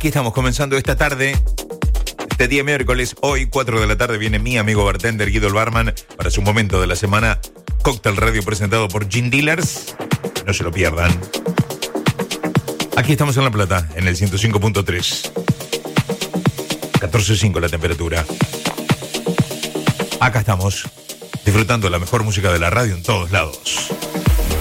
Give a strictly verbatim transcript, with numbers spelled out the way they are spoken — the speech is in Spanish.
Aquí estamos comenzando esta tarde, este día miércoles. Hoy, cuatro de la tarde, viene mi amigo bartender Guido el Barman para su momento de la semana. Cóctel Radio presentado por Gin Dealers. No se lo pierdan. Aquí estamos en La Plata, en el ciento cinco punto tres. catorce punto cinco la temperatura. Acá estamos, disfrutando la mejor música de la radio en todos lados.